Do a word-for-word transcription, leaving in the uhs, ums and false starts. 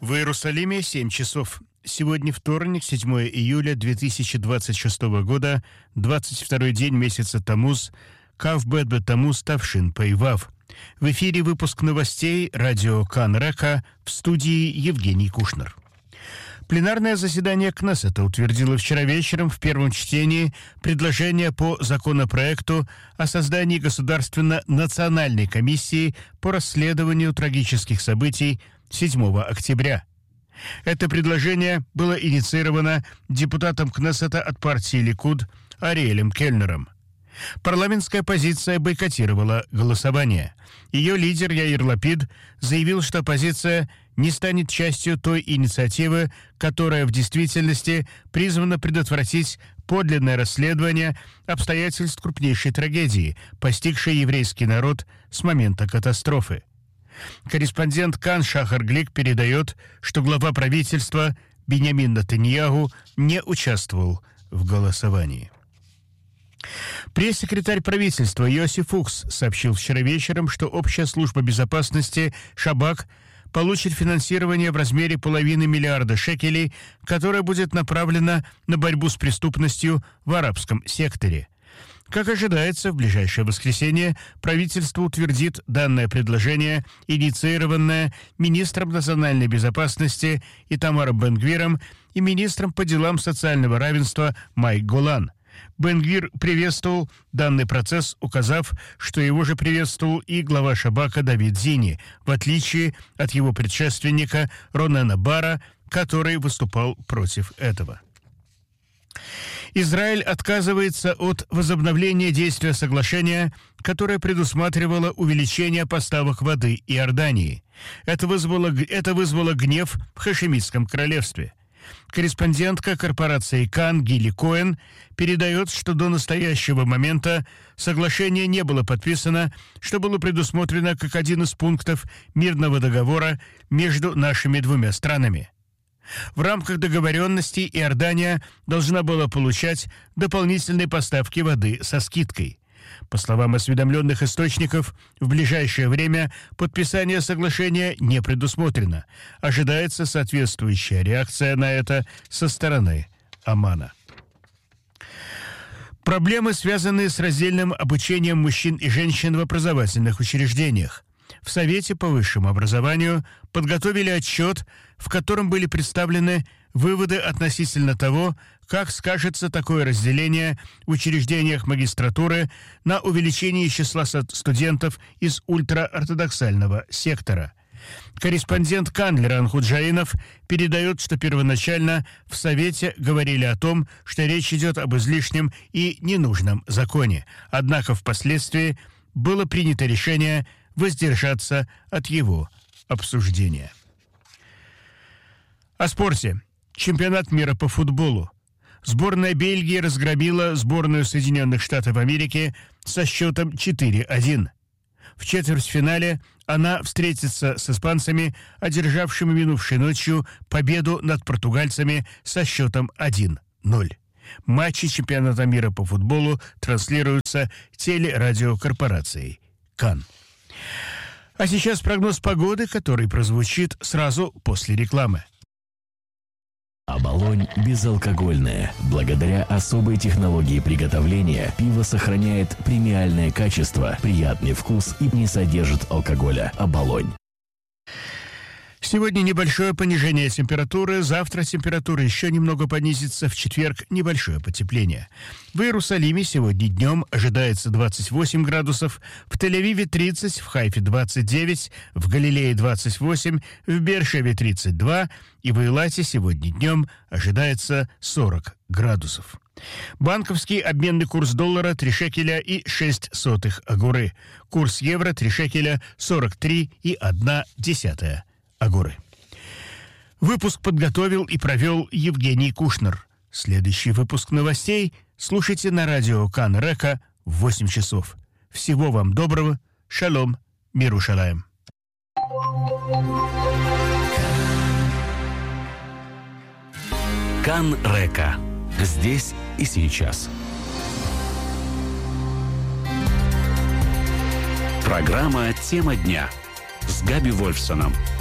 В Иерусалиме семь часов. Сегодня вторник, седьмое июля две тысячи двадцать шестого года, двадцать второй день месяца Тамуз, Кав бет бет Тамуз Тавшин Пейвав. В эфире выпуск новостей радио Кан Река, в студии Евгений Кушнер. Пленарное заседание Кнессета утвердило вчера вечером в первом чтении предложение по законопроекту о создании Государственно-национальной комиссии по расследованию трагических событий седьмого октября. Это предложение было инициировано депутатом Кнессета от партии Ликуд Ариэлем Кельнером. Парламентская оппозиция бойкотировала голосование. Ее лидер Яир Лапид заявил, что оппозиция не станет частью той инициативы, которая в действительности призвана предотвратить подлинное расследование обстоятельств крупнейшей трагедии, постигшей еврейский народ с момента катастрофы. Корреспондент Кан Шахар Глик передает, что глава правительства Биньямин Нетаньяху не участвовал в голосовании. Пресс-секретарь правительства Йоси Фукс сообщил вчера вечером, что Общая служба безопасности Шабак получит финансирование в размере половины миллиарда шекелей, которое будет направлено на борьбу с преступностью в арабском секторе. Как ожидается, в ближайшее воскресенье правительство утвердит данное предложение, инициированное министром национальной безопасности Итамаром Бен-Гвиром и министром по делам социального равенства Майк Голан. Бен-Гвир приветствовал данный процесс, указав, что его же приветствовал и глава Шабака Давид Зини, в отличие от его предшественника Ронена Бара, который выступал против этого. Израиль отказывается от возобновления действия соглашения, которое предусматривало увеличение поставок воды Иордании. Это вызвало, это вызвало гнев в Хашемитском королевстве. Корреспондентка корпорации Кан Гили Коэн передает, что до настоящего момента соглашение не было подписано, что было предусмотрено как один из пунктов мирного договора между нашими двумя странами. В рамках договоренности Иордания должна была получать дополнительные поставки воды со скидкой. По словам осведомленных источников, в ближайшее время подписание соглашения не предусмотрено. Ожидается соответствующая реакция на это со стороны Омана. Проблемы, связанные с раздельным обучением мужчин и женщин в образовательных учреждениях. В Совете по высшему образованию подготовили отчет, в котором были представлены выводы относительно того, как скажется такое разделение в учреждениях магистратуры на увеличении числа студентов из ультраортодоксального сектора. Корреспондент Кан Леран Худжаинов передает, что первоначально в Совете говорили о том, что речь идет об излишнем и ненужном законе. Однако впоследствии было принято решение воздержаться от его обсуждения. О спорте. Чемпионат мира по футболу. Сборная Бельгии разгромила сборную Соединенных Штатов Америки со счетом четыре один. В четвертьфинале она встретится с испанцами, одержавшими минувшей ночью победу над португальцами со счетом один ноль. Матчи чемпионата мира по футболу транслируются телерадиокорпорацией Кан. А сейчас прогноз погоды, который прозвучит сразу после рекламы. Оболонь безалкогольное. Благодаря особой технологии приготовления пиво сохраняет премиальное качество, приятный вкус и не содержит алкоголя. Оболонь. Сегодня небольшое понижение температуры, завтра температура еще немного понизится, в четверг небольшое потепление. В Иерусалиме сегодня днем ожидается двадцать восемь градусов, в Тель-Авиве тридцать, в Хайфе двадцать девять, в Галилее двадцать восемь, в Беэр-Шеве тридцать два и в Эйлате сегодня днем ожидается сорок градусов. Банковский обменный курс доллара три шекеля и шесть сотых агуры. Курс евро три шекеля сорок три и одна десятая агуры. Выпуск подготовил и провел Евгений Кушнер. Следующий выпуск новостей слушайте на радио Кан Река в восемь часов. Всего вам доброго. Шалом. Миру шалаем. Кан Река. Здесь и сейчас. Программа «Тема дня» с Габи Вольфсоном.